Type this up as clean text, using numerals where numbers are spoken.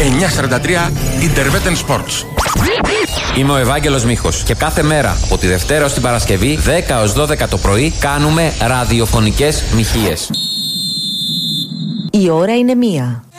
943 Interveten Sports. Είμαι ο Ευάγγελος Μίχος και κάθε μέρα από τη Δευτέρα ως την Παρασκευή 10 ως 12 το πρωί κάνουμε ραδιοφωνικές μοιχείες. Η ώρα είναι 1.